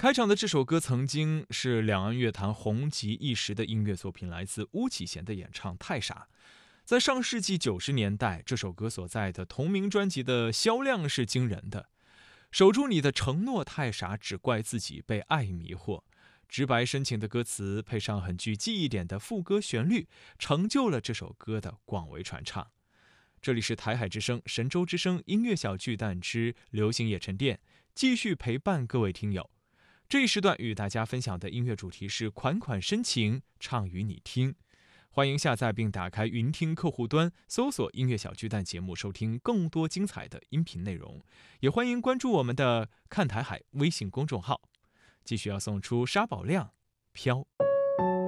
开场的这首歌曾经是两岸乐坛红极一时的音乐作品，来自巫启贤的演唱《太傻》。在上世纪90年代，这首歌所在的同名专辑的销量是惊人的。守住你的承诺太傻，只怪自己被爱迷惑。直白深情的歌词配上很具记忆点的副歌旋律，成就了这首歌的广为传唱。这里是台海之声、神州之声音乐小巨蛋之流行夜沉淀，继续陪伴各位听友。这一时段与大家分享的音乐主题是款款深情，唱与你听。欢迎下载并打开云听客户端，搜索音乐小巨蛋节目，收听更多精彩的音频内容。也欢迎关注我们的看台海微信公众号。继续要送出沙宝亮飘。